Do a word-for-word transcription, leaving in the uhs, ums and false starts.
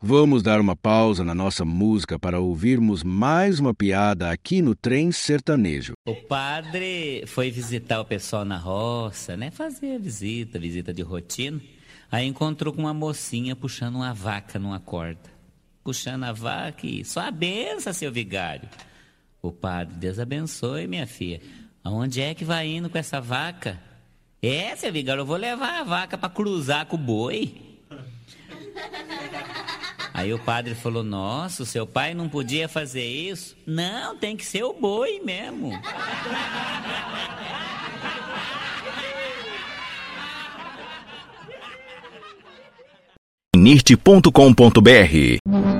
Vamos dar uma pausa na nossa música para ouvirmos mais uma piada aqui no Trem Sertanejo. O padre foi visitar o pessoal na roça, né? Fazer a visita, visita de rotina. Aí encontrou com uma mocinha puxando uma vaca numa corda. Puxando a vaca e só a benção, seu vigário. O padre, Deus abençoe, minha filha. Aonde é que vai indo com essa vaca? É, seu vigário, eu vou levar a vaca para cruzar com o boi. Aí o padre falou, nossa, o seu pai não podia fazer isso? Não, tem que ser o boi mesmo. nirte ponto com ponto br